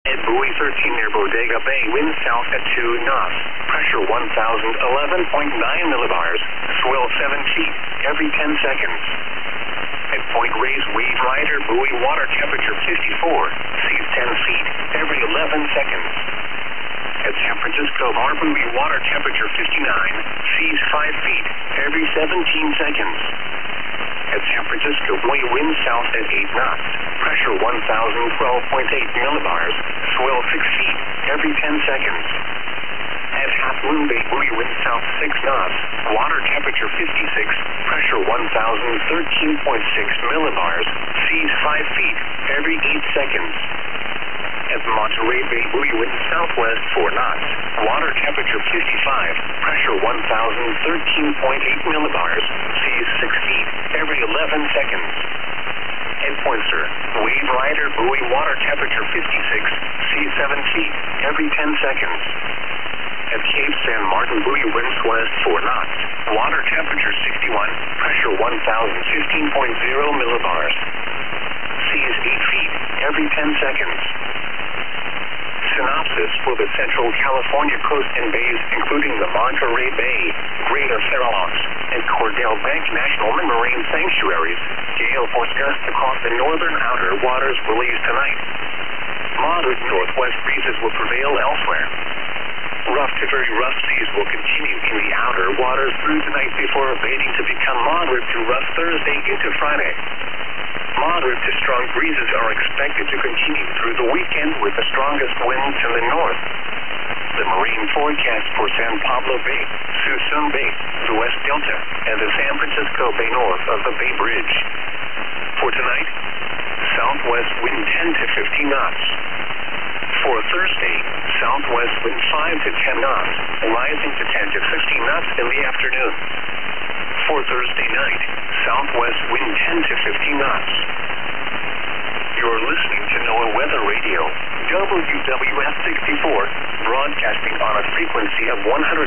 At buoy 13 near Bodega Bay, wind south at 2 knots. Pressure 1,011.9 millibars. Swell 7 feet every 10 seconds. At Point Reyes, wave rider, buoy water temperature 54. Seas 10 feet every 11 seconds. At San Francisco Bar, buoy water temperature 59. Seas 5 feet every 17 seconds. At San Francisco, buoy wind south at 8 knots. Pressure 1,012.8 millibars. Swell 6 feet every 10 seconds. At Half Moon Bay, buoy wind south 6 knots. Water temperature 56. Pressure 1,013.6 millibars. Seas 5 feet every 8 seconds. At Monterey Bay, buoy wind southwest 4 knots. Water temperature 55. Pressure 1,013.8 millibars. Seas 6 feet every 11 seconds. At Poinsett, wave rider, buoy water temperature 56. Seas 7 feet every 10 seconds. At Cape San Martin, buoy winds west 4 knots. Water temperature 61. Pressure 1,015.0 millibars. Seas 8 feet every 10 seconds. Synopsis for the Central California coast and bays, including the Monterey Bay, Greater Fair Oaks, and Cordell Bank National Marine Sanctuaries. Gale force gusts across the northern outer waters released tonight. Moderate northwest breezes will prevail elsewhere. Rough to very rough seas will continue in the outer waters through tonight before abating to become moderate to rough Thursday into Friday. Moderate to strong breezes are expected to continue through the weekend with the strongest winds in the north. The marine forecast for San Pablo Bay, Suisun Bay, the West Delta, and the San Francisco Bay north of the Bay Bridge. For tonight, southwest wind 10 to 15 knots. For Thursday, southwest wind 5 to 10 knots, rising to 10 to 16 knots in the afternoon. For Thursday night, southwest wind 10 to 15 knots. You're listening to NOAA Weather Radio, WWF 64, broadcasting on a frequency of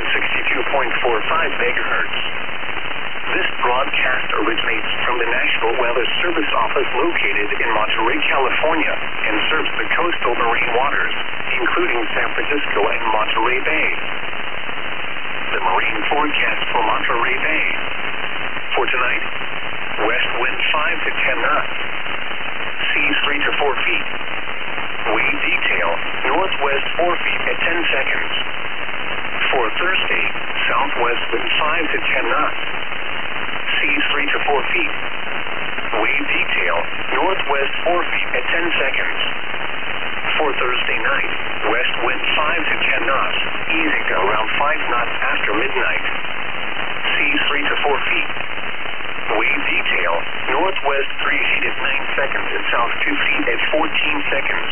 162.45 megahertz. This broadcast originates from the National Weather Service Office located in Monterey, California, and serves the coastal marine waters, including San Francisco and Monterey Bay. The marine forecast for Monterey Bay. For tonight, west wind 5 to 10 knots. Seas 3 to 4 feet. Wave detail, northwest 4 feet at 10 seconds. For Thursday, southwest wind 5 to 10 knots. Seas 3 to 4 feet. Wave detail, northwest 4 feet at 10 seconds. For Thursday night, west wind 5 to 10 knots, easing to around 5 knots after midnight. Seas 3 to 4 feet. Wave detail, northwest 3 feet at 9 seconds and south 2 feet at 14 seconds.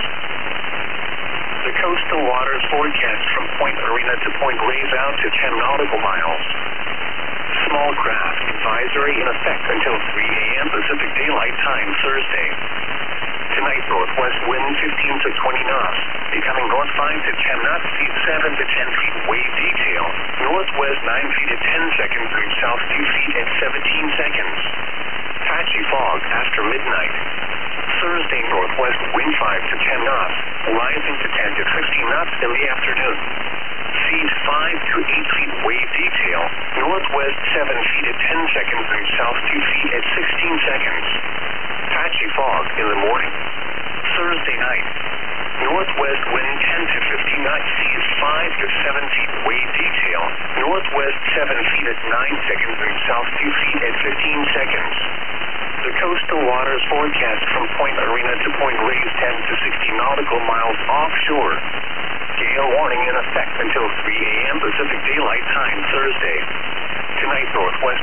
The coastal waters forecast from Point Arena to Point Reyes out to 10 nautical miles. Small craft advisory in effect until 3 a.m. Pacific Daylight Time Thursday. Tonight, northwest wind 15 to 20 knots, becoming north 5 to 10 knots, seas 7 to 10 feet, wave detail. Northwest 9 feet at 10 seconds, and south 2 feet at 17 seconds. Patchy fog after midnight. Thursday, northwest wind 5 to 10 knots, rising to 10 to 15 knots in the afternoon. Seas 5 to 8 feet, wave detail. Northwest 7 feet at 10 seconds, and south 2 feet at 16 seconds. Patchy fog in the morning. Thursday night, northwest wind 10 to 15 knots, seas 5 to 7 feet, wave detail. Northwest 7 feet at 9 seconds, and south 2 feet at 15 seconds. The coastal waters forecast from Point Arena to Point Reyes 10 to 60 nautical miles offshore. Gale warning in effect until 3 a.m. Pacific Daylight Time Thursday. Tonight, northwest